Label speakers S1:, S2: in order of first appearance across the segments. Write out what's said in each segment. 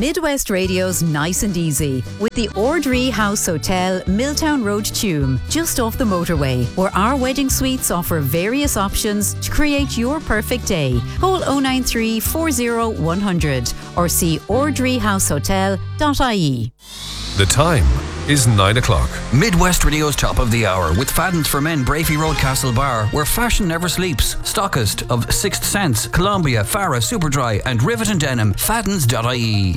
S1: Midwest Radio's Nice and Easy with the Ordree House Hotel, Milltown Road, Tuam, just off the motorway, where our wedding suites offer various options to create your perfect day. Call 093 40 100 or see ordreehousehotel.ie.
S2: The time is 9 o'clock.
S3: Midwest Radio's Top of the Hour with Fadden's for Men, Brafey Road, Castlebar, where fashion never sleeps. Stockist of Sixth Sense, Columbia, Farah, Superdry and Rivet and Denim. Faddens.ie.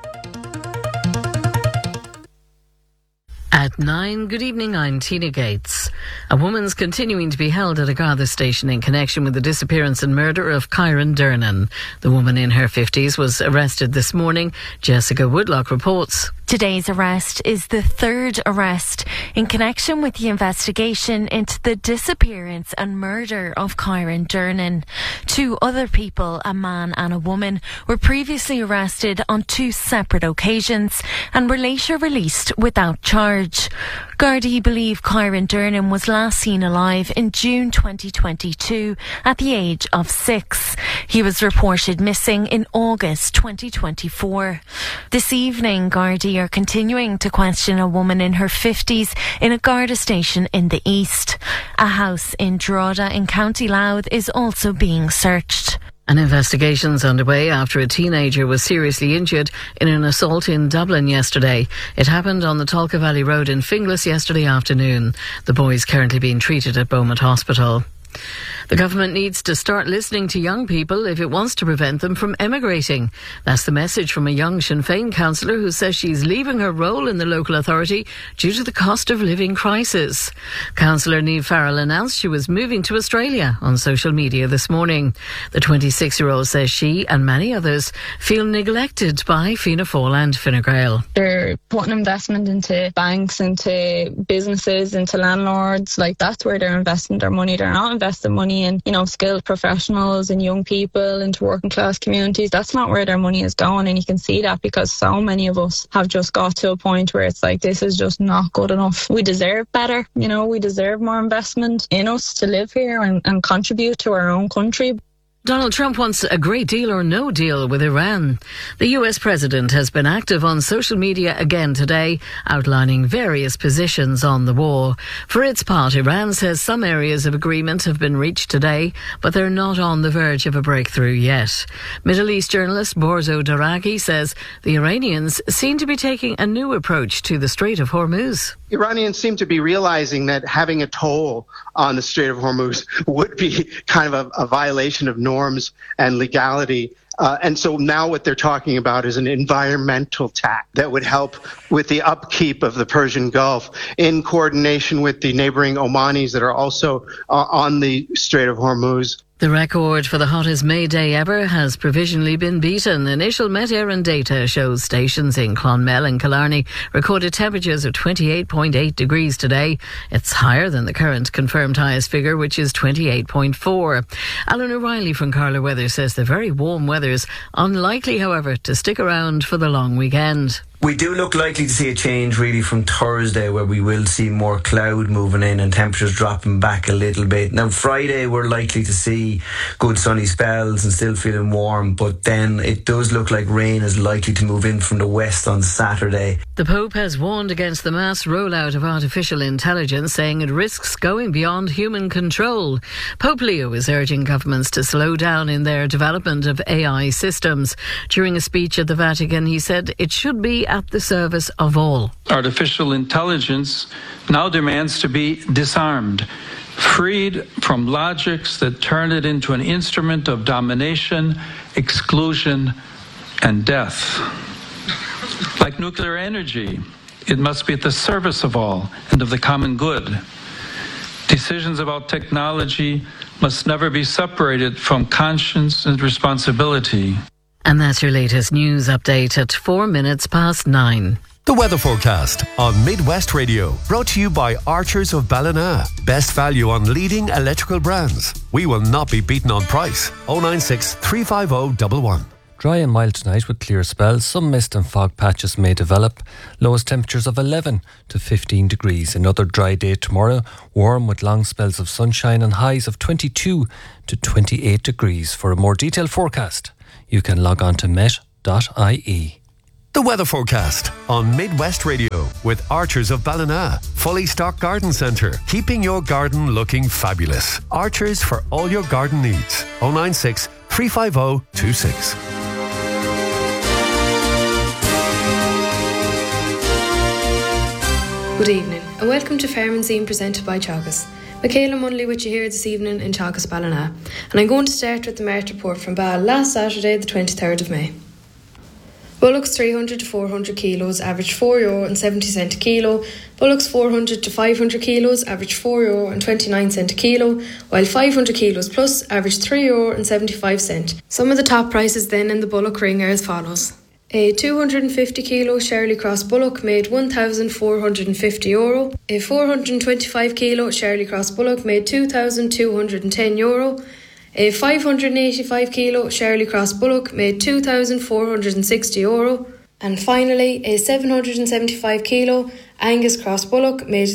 S4: At 9, good evening, I'm Tina Gates. A woman's continuing to be held at a Garda station in connection with the disappearance and murder of Kyron Dernan. The woman in her 50s was arrested this morning. Jessica Woodlock reports.
S5: Today's arrest is the third arrest in connection with the investigation into the disappearance and murder of Kyron Dernan. Two other people, a man and a woman, were previously arrested on two separate occasions and were later released without charge. Gardaí believe Kyron Dernan was last seen alive in June 2022 at the age of 6. He was reported missing in August 2024. This evening, Gardaí are continuing to question a woman in her 50s in a Garda station in the east. A house in Drogheda in County Louth is also being searched.
S4: An investigation's underway after a teenager was seriously injured in an assault in Dublin yesterday. It happened on the Tolka Valley Road in Finglas yesterday afternoon. The boy is currently being treated at Beaumont Hospital. The government needs to start listening to young people if it wants to prevent them from emigrating. That's the message from a young Sinn Féin councillor who says she's leaving her role in the local authority due to the cost of living crisis. Councillor Niamh Farrell announced she was moving to Australia on social media this morning. The 26-year-old says she and many others feel neglected by Fianna Fáil and Fine Gael.
S6: They're putting investment into banks, into businesses, into landlords. Like, that's where they're investing their money. They're not investing money in, skilled professionals and young people into working class communities. That's not where their money is going, and you can see that because so many of us have just got to a point where it's like, this is just not good enough. We deserve better, we deserve more investment in us to live here and contribute to our own country.
S4: Donald Trump wants a great deal or no deal with Iran. The US president has been active on social media again today, outlining various positions on the war. For its part, Iran says some areas of agreement have been reached today, but they're not on the verge of a breakthrough yet. Middle East journalist Borzo Daraghi says the Iranians seem to be taking a new approach to the Strait of Hormuz.
S7: Iranians seem to be realizing that having a toll on the Strait of Hormuz would be kind of a violation of norms and legality. And so now what they're talking about is an environmental tax that would help with the upkeep of the Persian Gulf in coordination with the neighboring Omanis that are also on the Strait of Hormuz.
S4: The record for the hottest May Day ever has provisionally been beaten. Initial Met Éireann data shows stations in Clonmel and Killarney recorded temperatures of 28.8 degrees today. It's higher than the current confirmed highest figure, which is 28.4. Alan O'Reilly from Carla Weather says the very warm weather is unlikely, however, to stick around for the long weekend.
S8: We do look likely to see a change really from Thursday, where we will see more cloud moving in and temperatures dropping back a little bit. Now Friday we're likely to see good sunny spells and still feeling warm, but then it does look like rain is likely to move in from the west on Saturday.
S4: The Pope has warned against the mass rollout of artificial intelligence, saying it risks going beyond human control. Pope Leo is urging governments to slow down in their development of AI systems. During a speech at the Vatican, he said it should be at the service of all.
S9: Artificial intelligence now demands to be disarmed, freed from logics that turn it into an instrument of domination, exclusion, and death. Like nuclear energy, it must be at the service of all and of the common good. Decisions about technology must never be separated from conscience and responsibility.
S4: And that's your latest news update at 9:04.
S2: The weather forecast on Midwest Radio, brought to you by Archers of Ballina. Best value on leading electrical brands. We will not be beaten on price. 096 350 111.
S10: Dry and mild tonight with clear spells. Some mist and fog patches may develop. Lowest temperatures of 11 to 15 degrees. Another dry day tomorrow. Warm with long spells of sunshine and highs of 22 to 28 degrees. For a more detailed forecast, you can log on to met.ie.
S2: The weather forecast on Midwest Radio with Archers of Ballina. Fully stocked garden centre, keeping your garden looking fabulous. Archers for all your garden needs. 096 350 26.
S11: Good evening and welcome to Farm and Scene presented by Teagasc. Michaela Munley with you here this evening in Teagasc Ballina, and I'm going to start with the Mart report from Ball last Saturday the 23rd of May. Bullocks 300 to 400 kilos averaged €4.70 a kilo, bullocks 400 to 500 kilos averaged €4.29 a kilo, while 500 kilos plus averaged €3.75. Some of the top prices then in the bullock ring are as follows. A 250 kilo Shirley Cross bullock made €1,450. A 425 kilo Shirley Cross bullock made €2,210. A 585 kilo Shirley Cross bullock made €2,460. And finally, a 775 kilo Angus Cross bullock made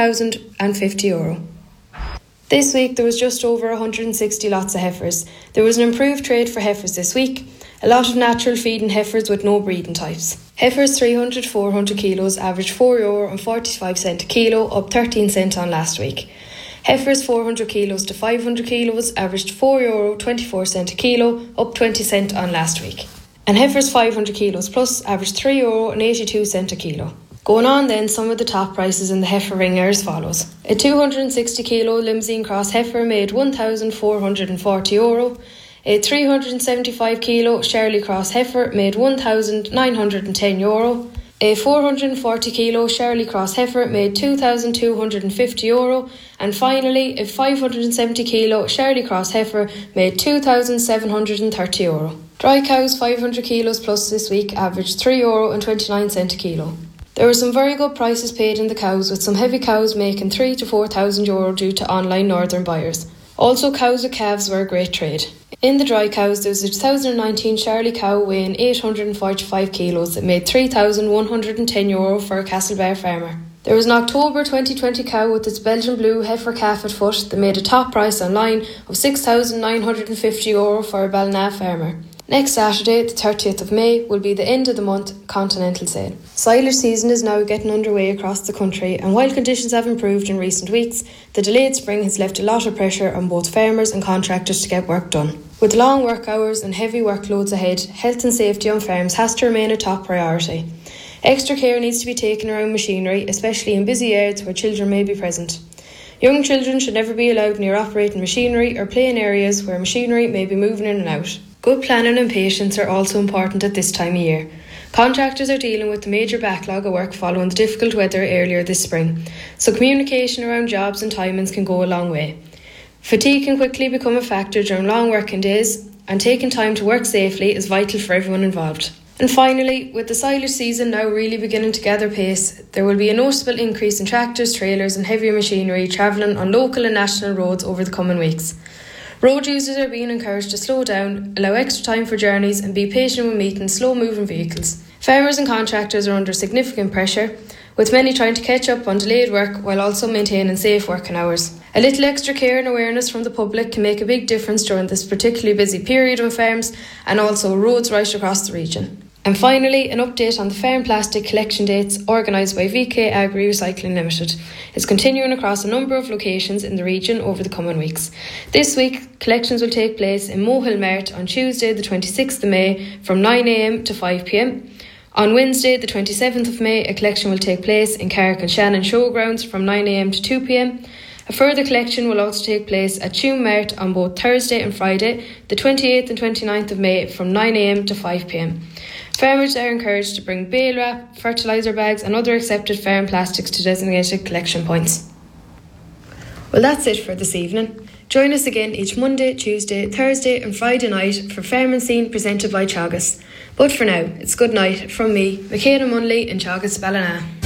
S11: €3,050. This week there was just over 160 lots of heifers. There was an improved trade for heifers this week. A lot of natural feeding heifers with no breeding types. Heifers 300 to 400 kilos averaged €4.45 a kilo, up 13 cents on last week. Heifers 400 kilos to 500 kilos averaged €4.24 a kilo, up 20 cents on last week. And heifers 500 kilos plus averaged €3.82 a kilo. Going on then, some of the top prices in the heifer ring are as follows. A 260 kilo Limousin Cross heifer made €1,440. A 375 kilo Shirley Cross heifer made €1,910. A 440 kilo Shirley Cross heifer made €2,250. And finally, a 570 kilo Shirley Cross heifer made €2,730. Dry cows 500 kilos plus this week averaged €3.29 a kilo. There were some very good prices paid in the cows, with some heavy cows making €3,000 to €4,000 due to online northern buyers. Also, cows with calves were a great trade. In the dry cows, there was a 2019 Shirley cow weighing 845 kilos that made €3,110 for a Castlebar farmer. There was an October 2020 cow with its Belgian blue heifer calf at foot that made a top price online of €6,950 for a Ballina farmer. Next Saturday, the 30th of May, will be the end of the month continental sale. Silage season is now getting underway across the country, and while conditions have improved in recent weeks, the delayed spring has left a lot of pressure on both farmers and contractors to get work done. With long work hours and heavy workloads ahead, health and safety on farms has to remain a top priority. Extra care needs to be taken around machinery, especially in busy yards where children may be present. Young children should never be allowed near operating machinery or play in areas where machinery may be moving in and out. Good planning and patience are also important at this time of year. Contractors are dealing with the major backlog of work following the difficult weather earlier this spring, so communication around jobs and timings can go a long way. Fatigue can quickly become a factor during long working days, and taking time to work safely is vital for everyone involved. And finally, with the silage season now really beginning to gather pace, there will be a noticeable increase in tractors, trailers and heavier machinery travelling on local and national roads over the coming weeks. Road users are being encouraged to slow down, allow extra time for journeys and be patient when meeting slow-moving vehicles. Farmers and contractors are under significant pressure, with many trying to catch up on delayed work while also maintaining safe working hours. A little extra care and awareness from the public can make a big difference during this particularly busy period on farms and also roads right across the region. And finally, an update on the farm plastic collection dates organised by VK Agri Recycling Limited. It's continuing across a number of locations in the region over the coming weeks. This week, collections will take place in Mohill Mart on Tuesday the 26th of May from 9am to 5pm. On Wednesday the 27th of May, a collection will take place in Carrick and Shannon Showgrounds from 9am to 2pm. A further collection will also take place at Tuam Mart on both Thursday and Friday, the 28th and 29th of May from 9am to 5pm. Farmers are encouraged to bring bale wrap, fertiliser bags and other accepted farm plastics to designated collection points. Well, that's it for this evening. Join us again each Monday, Tuesday, Thursday and Friday night for Farm and Scene presented by Teagasc. But for now, it's good night from me, Michaela Munley in Teagasc Ballina.